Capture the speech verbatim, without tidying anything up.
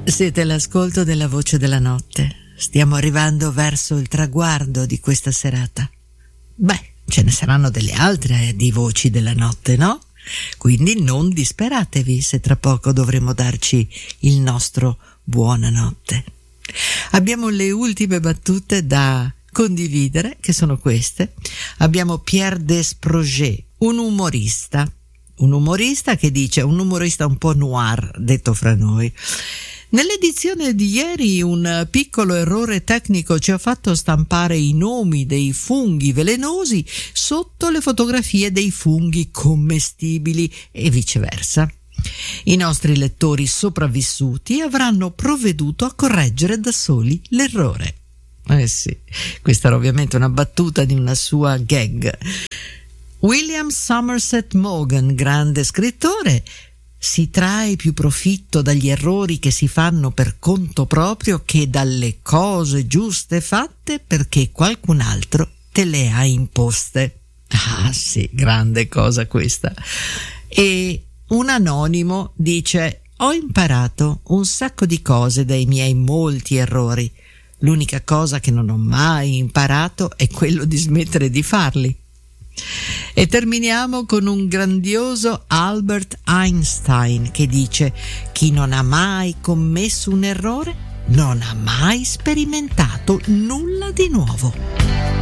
Siete all'ascolto della Voce della Notte. Stiamo arrivando verso il traguardo di questa serata. Beh, ce ne saranno delle altre eh, di voci della notte, no? Quindi non disperatevi se tra poco dovremo darci il nostro buonanotte. Abbiamo le ultime battute da condividere, che sono queste. Abbiamo Pierre Desproges, un umorista. Un umorista che dice, un umorista un po' noir, detto fra noi. Nell'edizione di ieri un piccolo errore tecnico ci ha fatto stampare i nomi dei funghi velenosi sotto le fotografie dei funghi commestibili e viceversa. I nostri lettori sopravvissuti avranno provveduto a correggere da soli l'errore. Eh sì, questa era ovviamente una battuta di una sua gag. William Somerset Maugham, grande scrittore, si trae più profitto dagli errori che si fanno per conto proprio che dalle cose giuste fatte perché qualcun altro te le ha imposte. Ah sì, grande cosa questa. E un anonimo dice: ho imparato un sacco di cose dai miei molti errori. L'unica cosa che non ho mai imparato è quello di smettere di farli. E terminiamo con un grandioso Albert Einstein che dice: chi non ha mai commesso un errore non ha mai sperimentato nulla di nuovo.